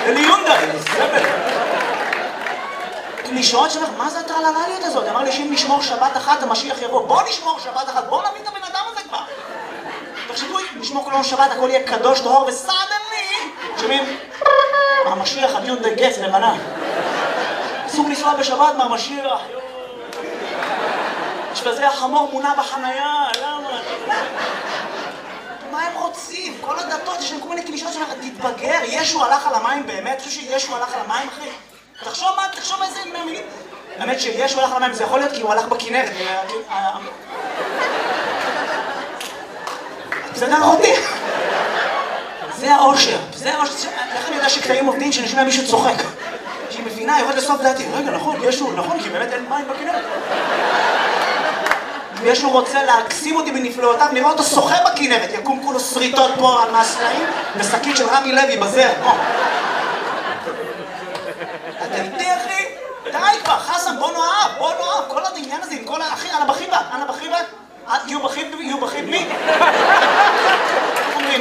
ליונדאי, זבל. קלישאות שאומר, מה זה הטרללליות הזאת? אמר לי שאם נשמור שבת אחת, המשיח יבוא. בוא נשמור שבת אחת, בוא נביא את הבן אדם הזה כבר. תחשבו, נשמור כולנו שבת, הכל יהיה קדוש, טהור וסדני. שומעים? המשיח, הליונדאי גץ, לבנה. אסור לנסוע בשבת מהמשיח. יש בזה החמור מונע בחנייה, למה? מה הם רוצים? כל הדתות, יש להם כל מיני קלישות שאומר, תתבגר, ישו הלך על המים באמת? אני חושב שישו הלך על המים, אחי? תחשוב איזה מילים. האמת שישו הלך על המים, זה יכול להיות כי הוא הלך בכנרת. בסדר אותי? זה האושר. איך אני יודע שקטעים עובדים שנשמע מישהו צוחק? שהיא מבינה, יורד לסוף דעתי. רגע, נכון, ישו, נכון, כי באמת אין מים בכנרת. וישו רוצה להקסים אותי בנפלאותיו, נראה אותו שוחה בכנרת, יקום כולו שריטות פה על מהסלעים, ושקית של רמי לוי בזר. אתה איתי, אחי? די כבר, חסן, בוא נאהב, כל הדמיין הזה עם כל האחי, אנה בחיבה? יהיו בחיב מי? איך אומרים,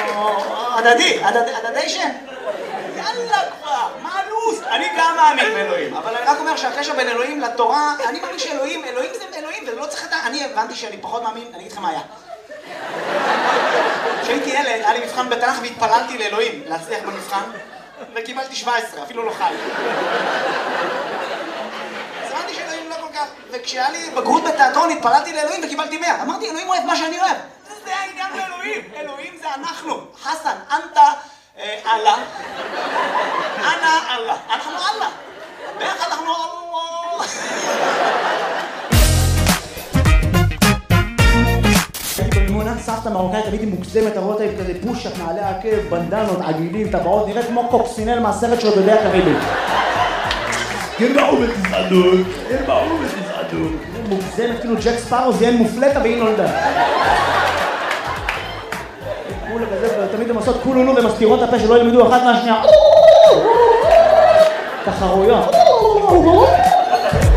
הדדיישן? יאללה כבר, מה הלו"ז? אני גם מאמין באלוהים, אבל אני רק אומר שהקשר בין אלוהים לתורה, אני מאמין שאלוהים זה אלוהים, ולא צריך את אני הבנתי שאני פחות מאמין, אני אגיד לכם מה היה. כשהייתי ילד, היה לי מבחן בתנ"ך והתפללתי לאלוהים, להצליח במבחן, וקיבלתי 17, אפילו לא חי. אז הבנתי שאלוהים לא כל כך, וכשהיה לי בגרות בתיאטרון התפללתי לאלוהים וקיבלתי 100. אמרתי, אלוהים אוהב מה שאני אוהב. זה העניין לאלוהים, אלוהים זה אנחנו. חסן, אנטה, אללה. אנא אללה. אנחנו אללה. ביחד אנחנו אללה. הייתי במימונה, סבתא מרוקאית, הייתי מוגזמת, הרואות הייתי כזה פושט, נעלי עקב, בנדנות, עגילים, טבעות, נראית כמו קוקסינל מהסרט שלו בדרך הקריבית. ירבעו בתזעדות. מוגזמת, כאילו ג'ק ספארו זיין מופלטה והיא נולדה. כולה כזה, תמיד הם עושות כולנו ומסתירות הפה שלא ילמדו אחת מהשנייה. תחרויות.